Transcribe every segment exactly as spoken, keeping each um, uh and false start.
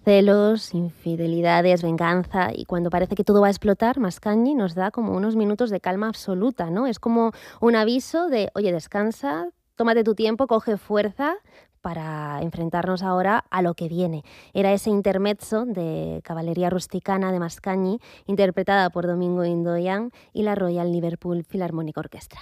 Celos, infidelidades, venganza, y cuando parece que todo va a explotar, Mascagni nos da como unos minutos de calma absoluta, ¿no? Es como un aviso de, oye, descansa, tómate tu tiempo, coge fuerza para enfrentarnos ahora a lo que viene. Era ese intermezzo de Cavalleria Rusticana de Mascagni, interpretada por Domingo Indoyan y la Royal Liverpool Philharmonic Orchestra.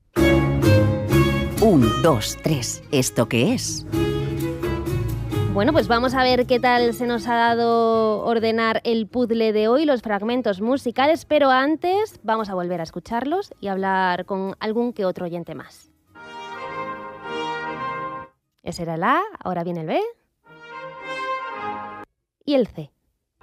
Un, dos, tres. ¿Esto qué es? Bueno, pues vamos a ver qué tal se nos ha dado ordenar el puzzle de hoy, los fragmentos musicales, pero antes vamos a volver a escucharlos y hablar con algún que otro oyente más. Ese era el A, ahora viene el B y el C.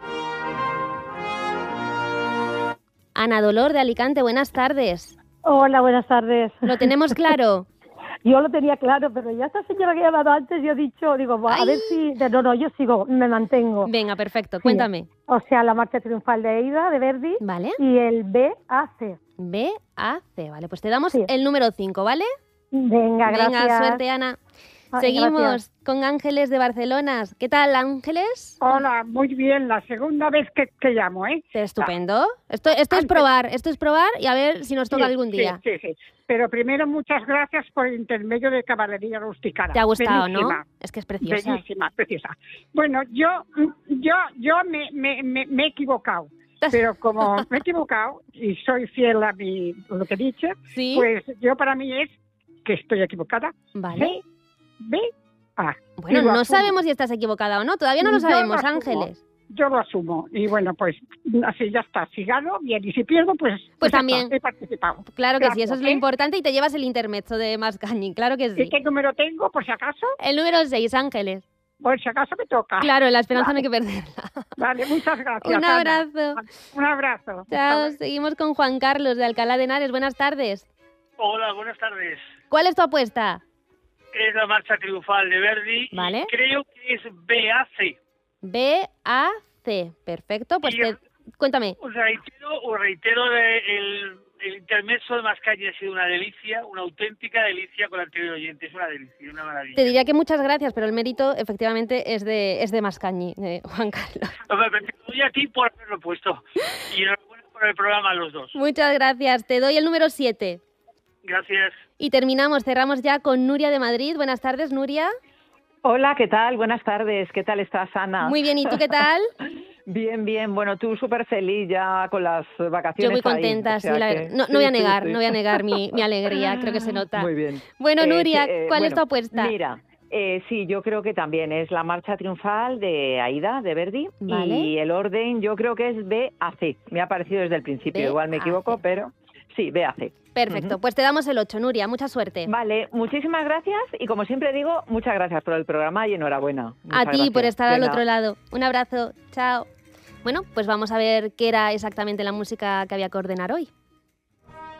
Ana Dolor de Alicante, buenas tardes. Hola, buenas tardes. ¿Lo tenemos claro? Yo lo tenía claro, pero ya esta señora que ha llamado antes, yo he dicho, digo, a Ay. ver si... No, no, yo sigo, me mantengo. Venga, perfecto, Sí. cuéntame. O sea, la marcha triunfal de Aida, de Verdi, Vale. y el B A C. B, A, C, vale, pues te damos Sí. el número cinco, ¿vale? Venga, gracias. Venga, suerte, Ana. Ay, Seguimos gracias. con Ángeles de Barcelona. ¿Qué tal, Ángeles? Hola, muy bien, la segunda vez que, que llamo, ¿eh? Estupendo. Esto, esto es Antes- probar, esto es probar y a ver si nos toca Sí, algún día. Sí, sí, sí. Pero primero, muchas gracias por el intermedio de Caballería Rusticana. ¿Te ha gustado, Bellísima, no? Es que es preciosa. Bellísima, preciosa. Bueno, yo, yo, yo me, me, me, me he equivocado. Pero como me he equivocado y soy fiel a mi, lo que he dicho, ¿Sí? pues yo para mí es que estoy equivocada. Vale. B, B, A. Bueno, Y lo no asumo. sabemos si estás equivocada o no. Todavía no lo Yo sabemos, asumo, Ángeles. Yo lo asumo. Y bueno, pues así ya está. Si gano, bien. Y si pierdo, pues... Pues ya también. está, he participado. Claro que sí, eso es lo Gracias, ¿eh? importante y te llevas el intermezzo de Mascagni, claro que ¿Y sí. qué número tengo, por si acaso? El número seis, Ángeles. Por si acaso me toca. Claro, la esperanza no hay que perderla. Vale, muchas gracias. Un Ana. abrazo. Un abrazo. Chao, seguimos con Juan Carlos de Alcalá de Henares. Buenas tardes. Hola, buenas tardes. ¿Cuál es tu apuesta? Es la marcha triunfal de Verdi. y Vale. creo que es B A C. B, A, C. Perfecto, pues Y te... el- cuéntame. Os reitero, os reitero de- el, el intermezzo de Mascagni ha sido una delicia, una auténtica delicia con el anterior oyente. Es una delicia, una maravilla. Te diría que muchas gracias, pero el mérito efectivamente es de, es de Mascagni, de Juan Carlos. Hombre, pero te doy a ti por haberlo puesto. Y enhorabuena por el programa a los dos. Muchas gracias. Te doy el número siete. Gracias. Y terminamos, cerramos ya con Nuria de Madrid. Buenas tardes, Nuria. Hola, ¿qué tal? Buenas tardes. ¿Qué tal estás, Ana? Muy bien, ¿y tú qué tal? Bien, bien. Bueno, tú súper feliz ya con las vacaciones. Yo muy ahí, contenta, o sea sí, la que- verdad. No, no sí, voy a sí, negar, sí. no voy a negar mi, mi alegría, creo que se nota. Muy bien. Bueno, Eh, Nuria, sí, eh, ¿cuál es bueno, tu apuesta? Mira, eh, sí, yo creo que también es la marcha triunfal de Aida, de Verdi. Vale. Y el orden yo creo que es B A C. Me ha parecido desde el principio. B Igual me A C. equivoco, pero sí, B A C. Perfecto, pues te damos el ocho, Nuria, mucha suerte. Vale, muchísimas gracias y como siempre digo, muchas gracias por el programa y enhorabuena. A Muchas ti por gracias. estar al Venga. otro lado. Un abrazo, chao. Bueno, pues vamos a ver qué era exactamente la música que había que ordenar hoy.